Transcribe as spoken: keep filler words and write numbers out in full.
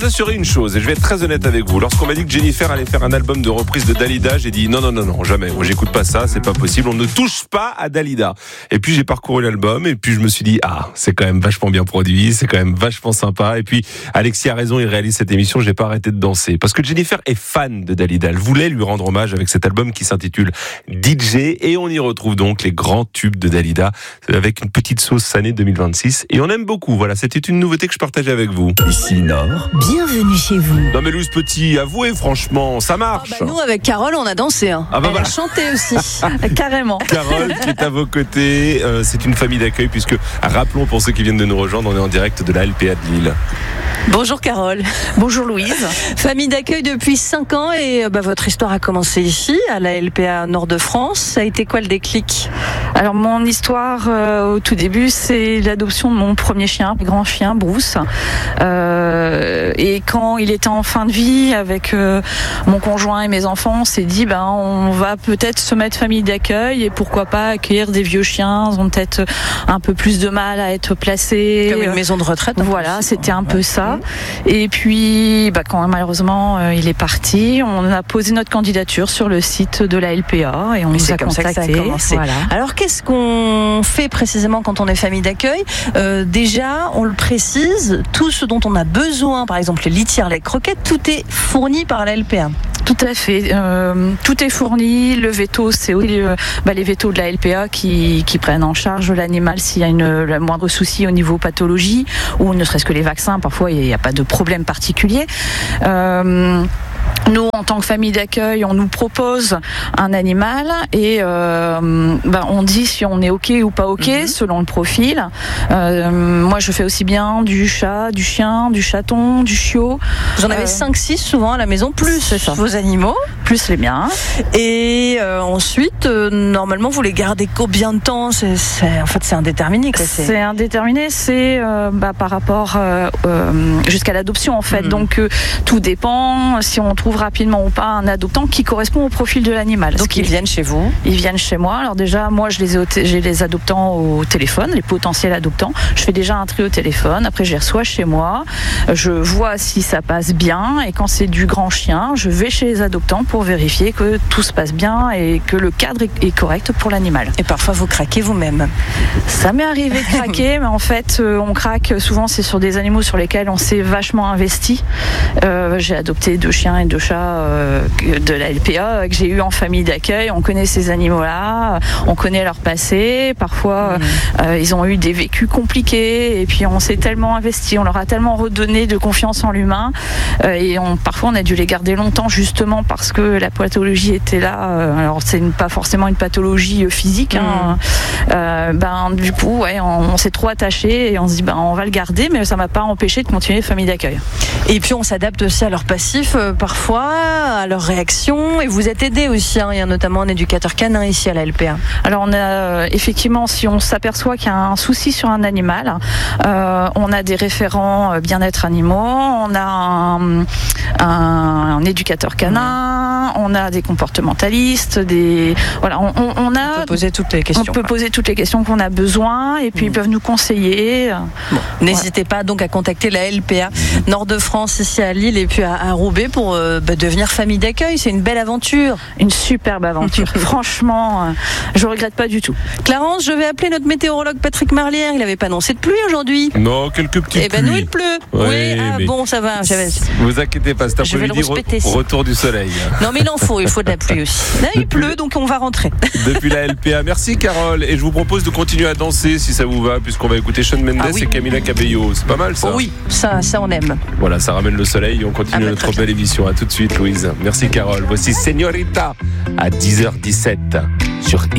vous assurer une chose, et je vais être très honnête avec vous. Lorsqu'on m'a dit que Jennifer allait faire un album de reprise de Dalida, j'ai dit non, non, non, non, jamais. Moi, j'écoute pas ça, c'est pas possible. On ne touche pas à Dalida. Et puis, j'ai parcouru l'album, et puis je me suis dit, ah, c'est quand même vachement bien produit, c'est quand même vachement sympa. Et puis, Alexis a raison, il réalise cette émission, j'ai pas arrêté de danser. Parce que Jennifer est fan de Dalida. Elle voulait lui rendre hommage avec cet album qui s'intitule D J. Et on y retrouve donc les grands tubes de Dalida, avec une petite sauce année deux mille vingt-six. Et on aime beaucoup. Voilà, c'était une nouveauté que je partageais avec vous. Ici Nord. Bienvenue chez vous. Non mais Louise Petit, avouez franchement, ça marche. Ah bah nous avec Carole on a dansé. Hein. Ah bah Elle voilà. a chanté aussi. Carrément. Carole qui est à vos côtés, euh, c'est une famille d'accueil puisque, rappelons pour ceux qui viennent de nous rejoindre, on est en direct de la L P A de Lille. Bonjour Carole. Bonjour Louise. Famille d'accueil depuis cinq ans et bah, votre histoire a commencé ici, à la L P A Nord de France. Ça a été quoi le déclic ? Alors mon histoire euh, au tout début, c'est l'adoption de mon premier chien, grand chien Bruce. Euh, et quand il était en fin de vie avec euh, mon conjoint et mes enfants, on s'est dit ben on va peut-être se mettre famille d'accueil et pourquoi pas accueillir des vieux chiens. Ils ont peut-être un peu plus de mal à être placés. Comme une maison de retraite. Voilà, c'était un peu ça. Et puis bah, quand malheureusement euh, il est parti, on a posé notre candidature sur le site de la L P A et on Et nous c'est a comme ça que ça a contactés. commencé. Voilà. Alors qu'est-ce qu'on fait précisément quand on est famille d'accueil ? euh, Déjà, on le précise, tout ce dont on a besoin, par exemple les litières, les croquettes, tout est fourni par la L P A. Tout à fait. Euh, tout est fourni. Le veto, c'est aussi euh, bah, les vétos de la L P A qui, qui prennent en charge l'animal s'il y a une, le moindre souci au niveau pathologie ou ne serait-ce que les vaccins. Parfois, il n'y a pas de problème particulier. Euh, Nous, en tant que famille d'accueil, on nous propose un animal et euh, ben, on dit si on est OK ou pas OK mm-hmm. selon le profil. Euh, moi, je fais aussi bien du chat, du chien, du chaton, du chiot. Vous en avez euh, cinq six souvent à la maison, plus vos animaux. Plus les miens. Et euh, ensuite, euh, normalement, vous les gardez combien de temps ? c'est, c'est, En fait, c'est indéterminé. Quoi. C'est... c'est indéterminé, c'est euh, bah, par rapport euh, euh, jusqu'à l'adoption, en fait. Mm-hmm. Donc, euh, tout dépend si on trouve rapidement ou pas un adoptant qui correspond au profil de l'animal. Donc, ils viennent chez vous ? Ils viennent chez moi. Alors déjà, moi, je les ai, j'ai les adoptants au téléphone, les potentiels adoptants. Je fais déjà un tri au téléphone. Après, je les reçois chez moi. Je vois si ça passe bien. Et quand c'est du grand chien, je vais chez les adoptants pour vérifier que tout se passe bien et que le cadre est correct pour l'animal. Et parfois, vous craquez vous-même ? Ça m'est arrivé de craquer, mais en fait, on craque souvent, c'est sur des animaux sur lesquels on s'est vachement investi. Euh, j'ai adopté deux chiens et deux chats euh, de la L P A que j'ai eu en famille d'accueil. On connaît ces animaux-là, on connaît leur passé. Parfois, mmh. euh, ils ont eu des vécus compliqués et puis on s'est tellement investi, on leur a tellement redonné de confiance en l'humain euh, et on, parfois on a dû les garder longtemps justement parce que la pathologie était là. Alors c'est une, pas forcément une pathologie physique. Mmh. Hein. Euh, ben du coup, ouais, on, on s'est trop attaché et on se dit ben on va le garder, mais ça m'a pas empêché de continuer famille d'accueil. Et puis on s'adapte aussi à leur passif euh, parfois, à leur réaction. Et vous êtes aidé aussi. Hein. Il y a notamment un éducateur canin ici à la L P A. Alors on a euh, effectivement, si on s'aperçoit qu'il y a un souci sur un animal, euh, on a des référents euh, bien-être animaux, on a un, un, un éducateur canin, mmh. on a des comportementalistes, des voilà, on, on, on a. On peut poser toutes les questions. On peut quoi. poser toutes les questions qu'on a besoin et puis mmh. ils peuvent nous conseiller. Bon. N'hésitez voilà. pas donc à contacter la L P A Nord de France ici à Lille et puis à, à Roubaix pour euh, bah, devenir famille d'accueil. C'est une belle aventure. Une superbe aventure. Franchement, euh, je regrette pas du tout. Clarence, je vais appeler notre météorologue Patrick Marlière. Il n'avait pas annoncé de pluie aujourd'hui. Non, quelques petites Eh ben pluies. nous, il pleut. Ouais, oui, ah, mais... bon, ça va. J'avais... Vous inquiétez pas, cet après-midi, re- retour du soleil. Non, mais il en faut. Il faut de la pluie aussi. Là, il Depuis... pleut, donc on va rentrer. Depuis la L P A. Merci, Carole. Et je vous propose de continuer à danser si ça vous va, puisqu'on va écouter Shawn Mendes ah, oui. et Camila Cabello. C'est pas mal, ça. Oh, oui, ça, ça, on aime. Voilà, ça ramène le soleil. On continue ah, notre belle émission. À tout de suite, Louise. Merci, Carole. Voici Señorita à dix heures dix-sept sur